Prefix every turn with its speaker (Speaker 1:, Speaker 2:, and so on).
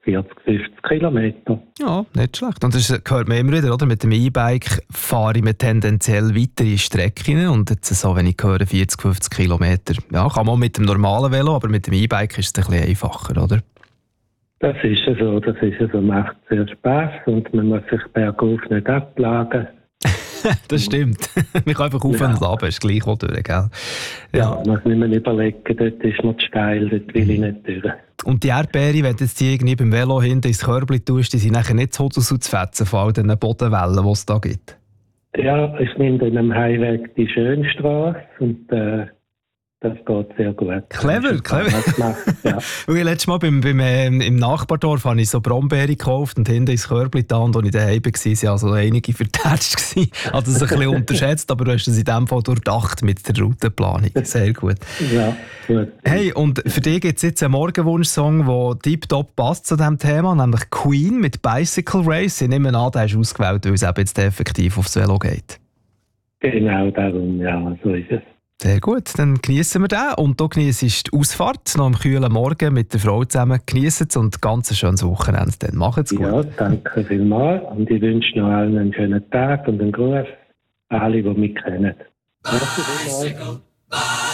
Speaker 1: 40, 50 Kilometer.
Speaker 2: Ja, nicht schlecht. Und das hört man immer wieder, oder? Mit dem E-Bike fahre ich mir tendenziell weitere Strecken und jetzt so, wenn ich höre, 40, 50 Kilometer. Ja, kann man mit dem normalen Velo, aber mit dem E-Bike ist es ein bisschen einfacher, oder?
Speaker 1: Das ist so, macht sehr Spass und man muss sich bergauf nicht abplagen.
Speaker 2: Das stimmt. Man kann einfach auf und ab, ist gleich auch durch, gell?
Speaker 1: Ja, man muss nicht mehr überlegen, dort ist noch zu steil, dort will ich nicht durch.
Speaker 2: Und die Erdbeere, wenn du jetzt die irgendwie beim Velo hinten ins Körbchen tust, die sind nachher nicht so zu fetzen von all diesen Bodenwellen, die es da gibt.
Speaker 1: Ja, ich nehme dann am Heimweg die Schönstrasse und das geht sehr gut.
Speaker 2: Clever.
Speaker 1: Ja.
Speaker 2: Weil letztes Mal im Nachbardorf habe ich so Brombeeren gekauft und hinten ins Körbchen da und als ich daheim war, waren also einige vertätscht. Ich habe das ein bisschen unterschätzt, aber du hast es in diesem Fall durchdacht mit der Routenplanung. Sehr gut.
Speaker 1: Ja, gut.
Speaker 2: Hey, und für dich gibt es jetzt einen Morgenwunsch-Song, der tiptop passt zu diesem Thema, nämlich Queen mit Bicycle Race. Ich nehme an, den hast du ausgewählt, weil es eben jetzt effektiv aufs Velo geht.
Speaker 1: Genau darum, ja, so ist es.
Speaker 2: Sehr gut, dann genießen wir den. Und du genießt die Ausfahrt noch am kühlen Morgen mit der Frau zusammen. Genießen es und ein ganz schönes Wochenende. Dann macht's gut.
Speaker 1: Ja, danke vielmals. Und ich wünsche noch allen einen schönen Tag und einen Gruß. Alle, die mich kennen. Merci vielmals.